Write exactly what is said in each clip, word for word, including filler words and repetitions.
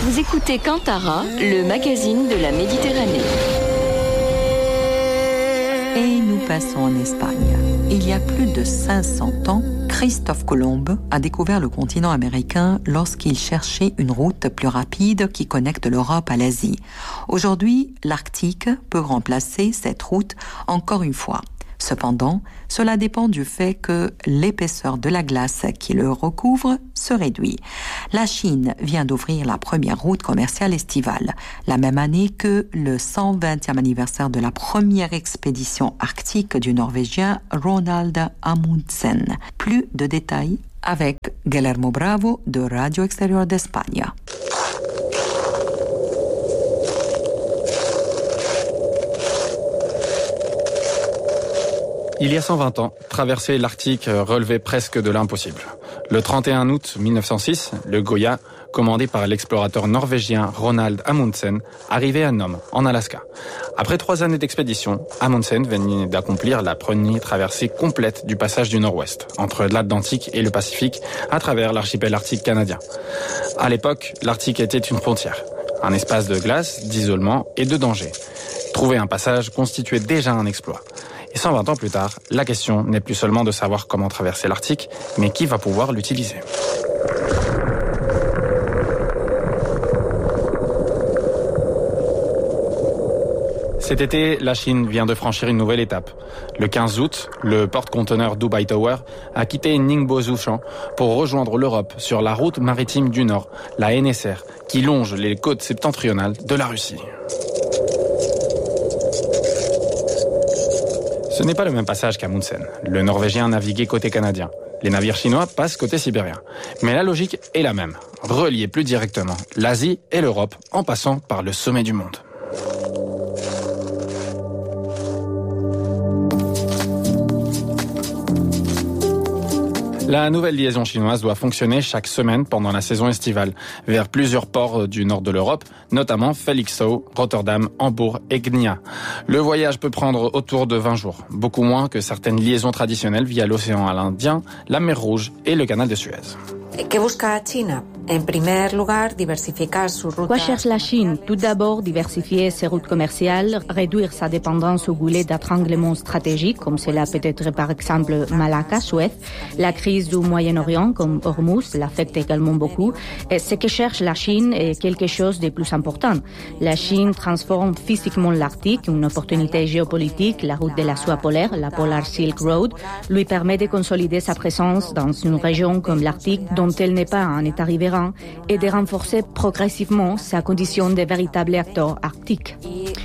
Vous écoutez Kantara, le magazine de la Méditerranée. Et nous passons en Espagne. Il y a plus de cinq cents ans, Christophe Colomb a découvert le continent américain lorsqu'il cherchait une route plus rapide qui connecte l'Europe à l'Asie. Aujourd'hui, l'Arctique peut remplacer cette route encore une fois. Cependant, cela dépend du fait que l'épaisseur de la glace qui le recouvre se réduit. La Chine vient d'ouvrir la première route commerciale estivale, la même année que le cent vingtième anniversaire de la première expédition arctique du Norvégien Ronald Amundsen. Plus de détails avec Guillermo Bravo de Radio Exterior d'Espagne. Il y a cent vingt ans, traverser l'Arctique relevait presque de l'impossible. Le trente et un août mille neuf cent six, le Goya, commandé par l'explorateur norvégien Ronald Amundsen, arrivait à Nome, en Alaska. Après trois années d'expédition, Amundsen venait d'accomplir la première traversée complète du passage du Nord-Ouest, entre l'Atlantique et le Pacifique, à travers l'archipel arctique canadien. À l'époque, l'Arctique était une frontière, un espace de glace, d'isolement et de danger. Trouver un passage constituait déjà un exploit. Et cent vingt ans plus tard, la question n'est plus seulement de savoir comment traverser l'Arctique, mais qui va pouvoir l'utiliser. Cet été, la Chine vient de franchir une nouvelle étape. Le quinze août, le porte-conteneur Dubai Tower a quitté Ningbo Zhoushan pour rejoindre l'Europe sur la route maritime du Nord, la N S R, qui longe les côtes septentrionales de la Russie. Ce n'est pas le même passage qu'Amundsen. Le Norvégien naviguait côté canadien. Les navires chinois passent côté sibérien. Mais la logique est la même. Relier plus directement l'Asie et l'Europe en passant par le sommet du monde. La nouvelle liaison chinoise doit fonctionner chaque semaine pendant la saison estivale, vers plusieurs ports du nord de l'Europe, notamment Felixstowe, Rotterdam, Hambourg et Gdynia. Le voyage peut prendre autour de vingt jours, beaucoup moins que certaines liaisons traditionnelles via l'océan Indien, la mer Rouge et le canal de Suez. ¿Qué busca China? En primer lugar, diversificar sus rutas. Quoi cherche la Chine? Tout d'abord, diversifier ses routes commerciales, réduire sa dépendance au goulet d'étranglement stratégique, comme cela peut être par exemple Malacca, Suez. La crise du Moyen-Orient, comme Hormuz, l'affecte également beaucoup. Et ce que cherche la Chine est quelque chose de plus important. La Chine transforme physiquement l'Arctique, une opportunité géopolitique. La route de la soie polaire, la Polar Silk Road, lui permet de consolider sa présence dans une région comme l'Arctique, dont elle n'est pas un État riverain, et de renforcer progressivement sa condition de véritable acteur arctique.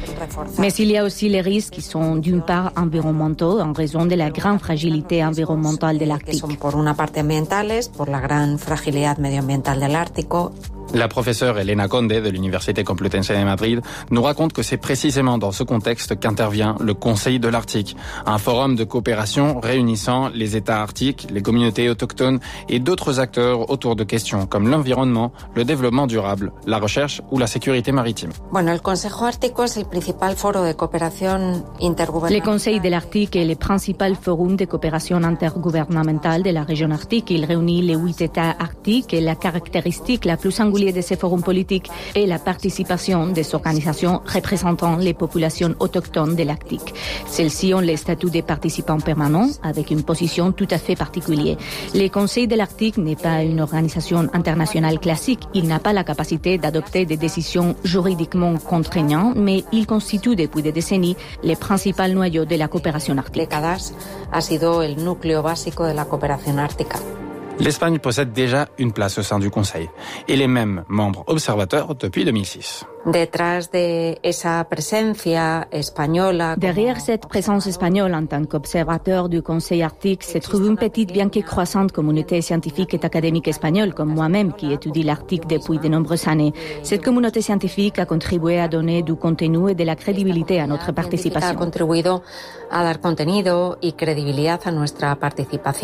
Mais il y a aussi les risques qui sont d'une part environnementaux en raison de la grande fragilité environnementale de l'Arctique. Por una parte ambientales, por la gran fragilidad medioambiental del Ártico. La professeure Elena Conde de l'Université Complutense de Madrid nous raconte que c'est précisément dans ce contexte qu'intervient le Conseil de l'Arctique, un forum de coopération réunissant les États arctiques, les communautés autochtones et d'autres acteurs autour de questions comme l'environnement, le développement durable, la recherche ou la sécurité maritime. Bueno, el Consejo Ártico es el principal foro de cooperación intergubernamental. Le Conseil de l'Arctique est le principal forum de coopération intergouvernementale de la région arctique. Il réunit les huit États arctiques et la caractéristique la plus singulière de ces forums politiques est la participation des organisations représentant les populations autochtones de l'Arctique. Celles-ci ont le statut de participants permanents avec une position tout à fait particulière. Le Conseil de l'Arctique n'est pas une organisation internationale classique. Il n'a pas la capacité d'adopter des décisions juridiquement contraignantes, mais il constitue depuis des décennies le principal noyau de la coopération arctique. Décadas ha sido el núcleo básico de la cooperación ártica. L'Espagne possède déjà une place au sein du Conseil. Elle est même membre observateur depuis deux mille six. Detrás de esa presencia española. Derrière cette présence espagnole en tant qu'observateur du Conseil arctique se trouve une petite bien que croissante communauté scientifique et académique espagnole comme moi-même qui étudie l'Arctique depuis de nombreuses années. Cette communauté scientifique a contribué à donner du contenu et de la crédibilité à notre participation. Ha contribuido a dar contenido y credibilidad a nuestra participación.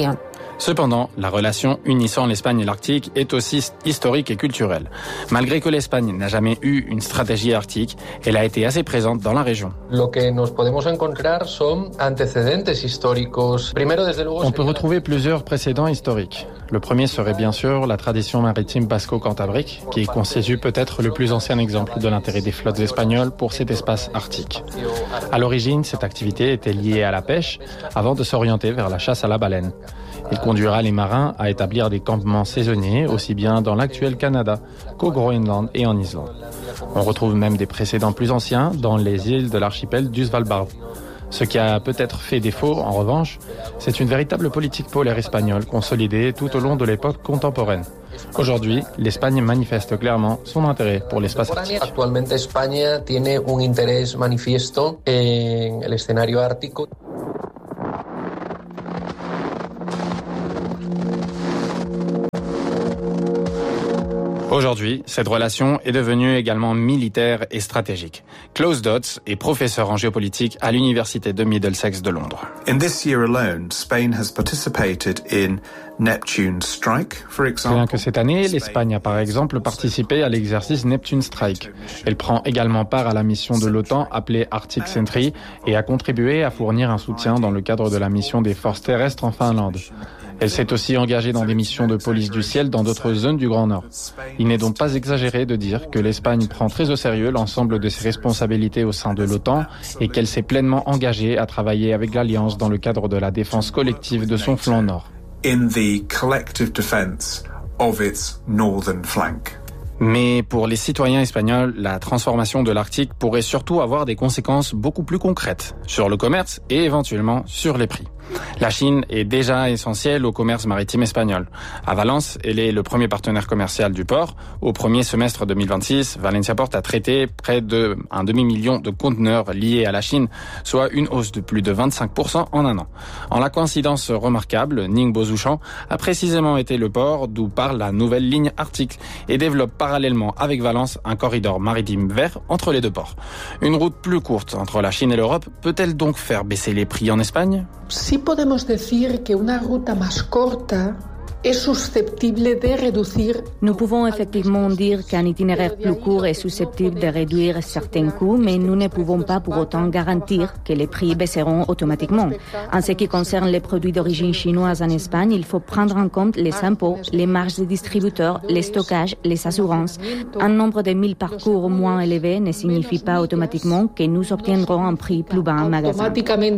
Cependant, la relation unissant l'Espagne et l'Arctique est aussi historique et culturelle. Malgré que l'Espagne n'a jamais eu une stratégie arctique, elle a été assez présente dans la région. Lo que nos podemos encontrar son antecedentes históricos. Primero, desde luego, on peut retrouver plusieurs précédents historiques. Le premier serait bien sûr la tradition maritime basco-cantabrique, qui constitue peut-être le plus ancien exemple de l'intérêt des flottes espagnoles pour cet espace arctique. À l'origine, cette activité était liée à la pêche, avant de s'orienter vers la chasse à la baleine. Il conduira les marins à établir des campements saisonniers, aussi bien dans l'actuel Canada qu'au Groenland et en Islande. On retrouve même des précédents plus anciens dans les îles de l'archipel du Svalbard. Ce qui a peut-être fait défaut, en revanche, c'est une véritable politique polaire espagnole consolidée tout au long de l'époque contemporaine. Aujourd'hui, l'Espagne manifeste clairement son intérêt pour l'espace arctique. Actualmente España tiene un interés manifiesto en el escenario ártico. Aujourd'hui, cette relation est devenue également militaire et stratégique. Klaus Dodds est professeur en géopolitique à l'université de Middlesex de Londres. In this year alone, Spain has participated in Neptune Strike, for example. Rien que cette année, l'Espagne a par exemple participé à l'exercice Neptune Strike. Elle prend également part à la mission de l'OTAN appelée Arctic Sentry et a contribué à fournir un soutien dans le cadre de la mission des forces terrestres en Finlande. Elle s'est aussi engagée dans des missions de police du ciel dans d'autres zones du Grand Nord. Il n'est donc pas exagéré de dire que l'Espagne prend très au sérieux l'ensemble de ses responsabilités au sein de l'OTAN et qu'elle s'est pleinement engagée à travailler avec l'Alliance dans le cadre de la défense collective de son flanc nord. In the collective defense of its northern flank. Mais pour les citoyens espagnols, la transformation de l'Arctique pourrait surtout avoir des conséquences beaucoup plus concrètes sur le commerce et éventuellement sur les prix. La Chine est déjà essentielle au commerce maritime espagnol. À Valence, elle est le premier partenaire commercial du port. Au premier semestre deux mille vingt-six, Valencia Port a traité près d'un demi-million de conteneurs liés à la Chine, soit une hausse de plus de vingt-cinq pour cent en un an. En la coïncidence remarquable, Ningbo-Zhoushan a précisément été le port d'où part la nouvelle ligne arctique et développe parallèlement avec Valence un corridor maritime vert entre les deux ports. Une route plus courte entre la Chine et l'Europe peut-elle donc faire baisser les prix en Espagne ? Sí podemos decir que una ruta más corta es susceptible de reducir. Nous pouvons effectivement dire qu'un itinéraire plus court est susceptible de réduire certains coûts, mais nous ne pouvons pas pour autant garantir que les prix baisseront automatiquement. En ce qui concerne les produits d'origine chinoise en Espagne, il faut prendre en compte les impôts, les marges des distributeurs, les stockages, les assurances. Un nombre de mille parcours moins élevé ne signifie pas automatiquement que nous obtiendrons un prix plus bas en magasin.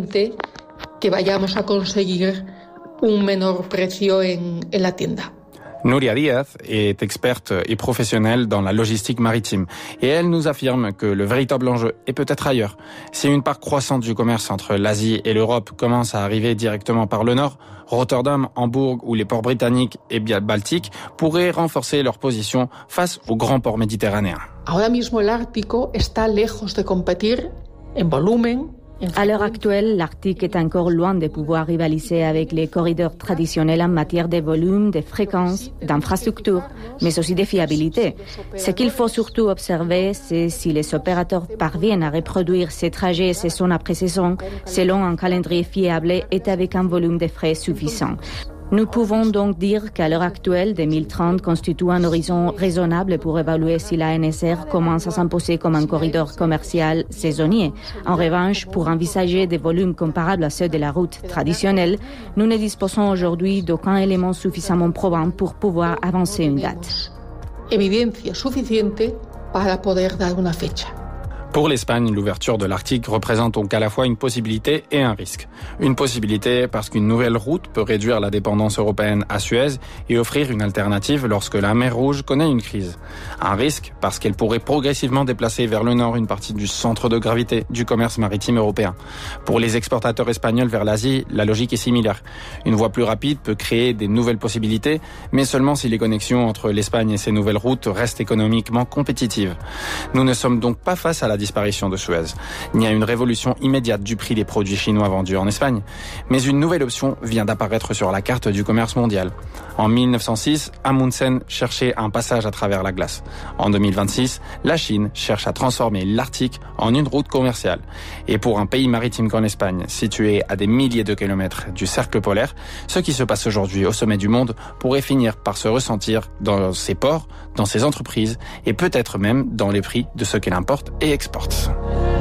Que vayamos a conseguir un menor precio en, en la tienda. Nuria Díaz est experte et professionnelle dans la logistique maritime et elle nous affirme que le véritable enjeu est peut-être ailleurs. Si une part croissante du commerce entre l'Asie et l'Europe commence à arriver directement par le nord, Rotterdam, Hambourg ou les ports britanniques et baltiques pourraient renforcer leur position face aux grands ports méditerranéens. Ahora mismo el Ártico está lejos de competir en volumen. À l'heure actuelle, l'Arctique est encore loin de pouvoir rivaliser avec les corridors traditionnels en matière de volume, de fréquence, d'infrastructure, mais aussi de fiabilité. Ce qu'il faut surtout observer, c'est si les opérateurs parviennent à reproduire ces trajets saison après saison selon un calendrier fiable et avec un volume de frais suffisant. Nous pouvons donc dire qu'à l'heure actuelle, deux mille trente constitue un horizon raisonnable pour évaluer si la N S R commence à s'imposer comme un corridor commercial saisonnier. En revanche, pour envisager des volumes comparables à ceux de la route traditionnelle, nous ne disposons aujourd'hui d'aucun élément suffisamment probant pour pouvoir avancer une date. Evidencia suficiente para poder dar una fecha. Pour l'Espagne, l'ouverture de l'Arctique représente donc à la fois une possibilité et un risque. Une possibilité parce qu'une nouvelle route peut réduire la dépendance européenne à Suez et offrir une alternative lorsque la mer Rouge connaît une crise. Un risque parce qu'elle pourrait progressivement déplacer vers le nord une partie du centre de gravité du commerce maritime européen. Pour les exportateurs espagnols vers l'Asie, la logique est similaire. Une voie plus rapide peut créer des nouvelles possibilités, mais seulement si les connexions entre l'Espagne et ces nouvelles routes restent économiquement compétitives. Nous ne sommes donc pas face à la la disparition de Suez, ni à une révolution immédiate du prix des produits chinois vendus en Espagne. Mais une nouvelle option vient d'apparaître sur la carte du commerce mondial. En mille neuf cent six, Amundsen cherchait un passage à travers la glace. En deux mille vingt-six, la Chine cherche à transformer l'Arctique en une route commerciale. Et pour un pays maritime qu'en Espagne, situé à des milliers de kilomètres du cercle polaire, ce qui se passe aujourd'hui au sommet du monde pourrait finir par se ressentir dans ses ports, dans ses entreprises et peut-être même dans les prix de ce qu'elle importe et exporte.